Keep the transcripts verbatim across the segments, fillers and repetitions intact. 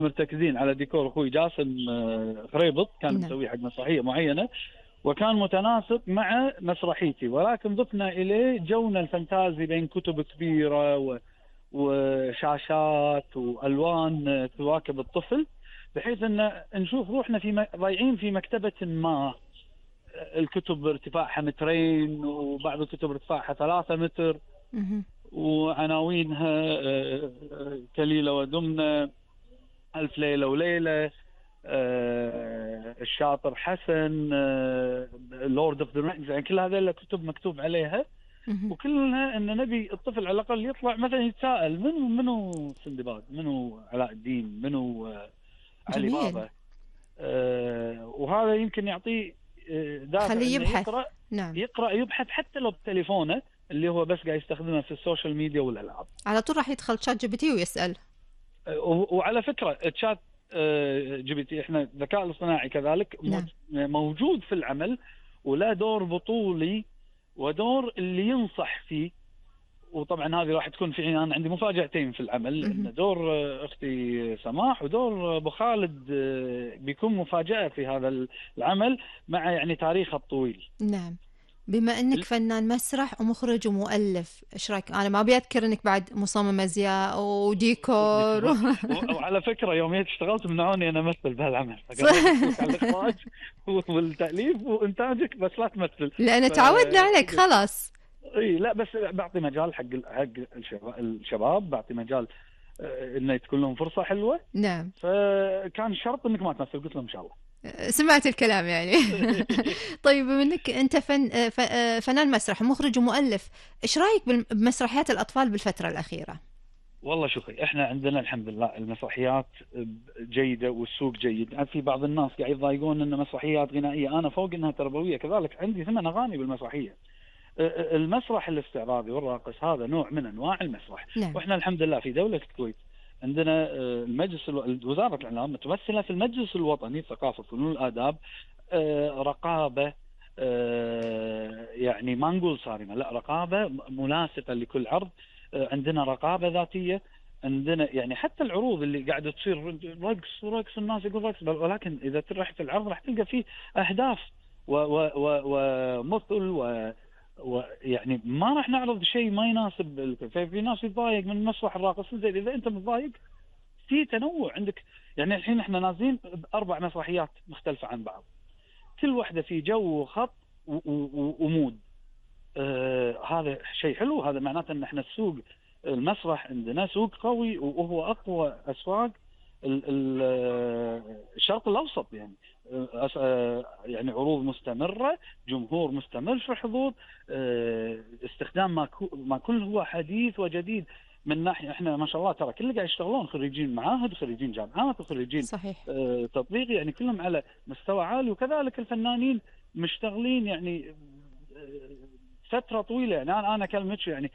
مرتكزين على ديكور اخوي جاسم خريبط، كان نعم. مسويه حق مسرحيه معينه وكان متناسق مع مسرحيتي، ولكن ضفنا اليه جونا الفانتازي بين كتب كبيره و... وشاشات والوان تواكب الطفل، بحيث ان نشوف روحنا في ضايعين في مكتبه ما الكتب ارتفاعها مترين وبعض الكتب ارتفاعها ثلاثة متر وعناوينها كليلة ودمنة، ألف ليلة وليلة، الشاطر حسن، لورد اوف ذا رينجز، يعني كل هذه الكتب مكتوب عليها، وكلها ان نبي الطفل على الاقل يطلع مثلا يتساءل منو منو سندباد، منو علاء الدين، منو علي بابا. وهذا يمكن يعطيه دافع خليه انه يبحث. يقرا نعم. يقرا يبحث حتى لو بتليفونه اللي هو بس قاعد يستخدمه في السوشيال ميديا والالعاب. على طول راح يدخل شات جي بي تي ويسال. وعلى فكره تشات جي بي تي احنا الذكاء الاصطناعي كذلك نعم. موجود في العمل، ولا دور بطولي ودور اللي ينصح فيه. وطبعا هذه راح تكون في انا عندي مفاجاتين في العمل، ان دور اختي سماح ودور ابو خالد بيكون مفاجاه في هذا العمل مع يعني تاريخه الطويل. نعم. بما انك فنان مسرح ومخرج ومؤلف، ايش رايك؟ انا ما ابي اذكر انك بعد مصمم ازياء وديكور و... وعلى فكره يوميا اشتغلت منعوني انا امثل بهالعمل، على الاخراج والتاليف وانتاجك، بس لا تمثل لان ف... تعودنا عليك خلاص. اي لا بس بعطي مجال حق حق الشباب، بعطي مجال انه تكون لهم فرصه حلوه. نعم. فكان شرط انك ما تمثل، قلت لهم ان شاء الله. سمعت الكلام يعني. طيب بما انك انت فن فنان مسرح ومخرج ومؤلف، ايش رايك بمسرحيات الاطفال بالفتره الاخيره؟ والله شوفي، احنا عندنا الحمد لله المسرحيات جيده والسوق جيد. في بعض الناس قاعد يضايقون ان مسرحيات غنائيه، انا فوق انها تربويه كذلك عندي ثمان اغاني بالمسرحيه. المسرح الاستعراضي والراقص هذا نوع من انواع المسرح. نعم. واحنا الحمد لله في دوله الكويت عندنا المجلس وزاره الاعلام متمثله في المجلس الوطني للثقافه والفنون والاداب رقابه، يعني ما نقول صارمه، لا رقابه مناسقه لكل عرض. عندنا رقابه ذاتيه، عندنا يعني حتى العروض اللي قاعده تصير رقص ورقص الناس يقول رقص، ولكن اذا رحت العرض راح تلقى فيه اهداف ومثل و ويعني ما راح نعرض شيء ما يناسب. في ناس يتضايق من مسرح الراقص، زين اذا انت متضايق في تنوع عندك. يعني الحين احنا نازلين باربع مسرحيات مختلفه عن بعض، كل واحده في جو وخط ومود. آه هذا شيء حلو، هذا معناته ان احنا السوق المسرح عندنا سوق قوي، وهو اقوى اسواق الشرق الاوسط. يعني يعني عروض مستمره، جمهور مستمر في الحضور، استخدام ما كل هو حديث وجديد. من ناحيه احنا ما شاء الله ترى كل اللي قاعد يشتغلون خريجين معاهد وخريجين جامعات وخريجين صحيح. تطبيق، يعني كلهم على مستوى عالي. وكذلك الفنانين مشتغلين يعني فتره طويله. يعني انا انا كلمتش يعني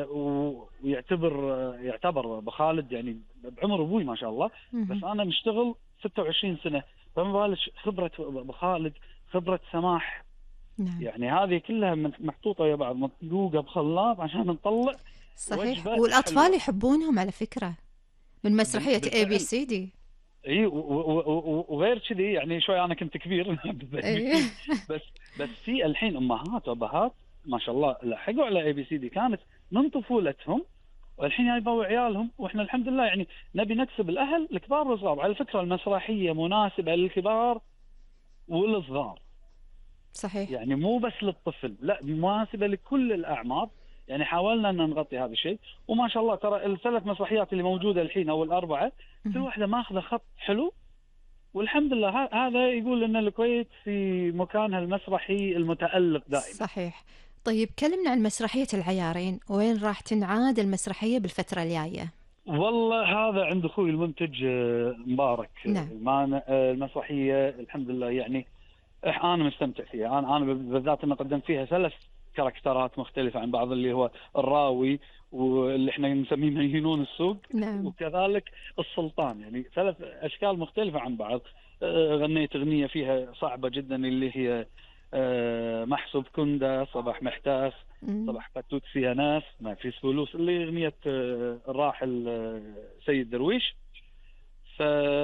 ويعتبر يعتبر بخالد يعني بعمر ابوي ما شاء الله، بس انا مشتغل ستة وعشرين سنه، فما بالك خبره بخالد، خبره سماح. نعم. يعني هذه كلها محطوطه يا بعض مطلوقه بخلاط عشان نطلع. صحيح. والاطفال حلوة. يحبونهم على فكره من مسرحيه اي بي سي دي. اي وغير كذي يعني شوي انا كنت كبير بس بس في الحين امهات وابهات ما شاء الله لحقوا على اي بي سي دي، كانت من طفولتهم والحين يبوا عيالهم. واحنا الحمد لله يعني نبي نكسب الاهل الكبار والصغار. على فكره المسرحيه مناسبه للكبار والصغار. صحيح. يعني مو بس للطفل، لا مناسبه لكل الاعمار. يعني حاولنا ان نغطي هذا الشيء، وما شاء الله ترى الثلاث مسرحيات اللي موجوده الحين او الاربعه كل واحده ماخذه خط حلو، والحمد لله هذا يقول ان الكويت في مكانها المسرحي المتألق دائما. صحيح. طيب كلمنا عن مسرحيه العيارين، وين راح تنعاد المسرحيه بالفتره الجايه؟ والله هذا عند اخوي المنتج مبارك. نعم. المسرحيه الحمد لله يعني انا مستمتع فيها. انا انا بالذات اني قدمت فيها ثلاث كاركترات مختلفه عن بعض، اللي هو الراوي واللي احنا نسميه مهينون السوق. نعم. وكذلك السلطان، يعني ثلاث اشكال مختلفه عن بعض. غنيت اغنيه فيها صعبه جدا اللي هي محسوب كندا صباح محتاس صباح فتوت فيها ناس ما في فلوس، اللي اغنيه الراحل سيد درويش. ف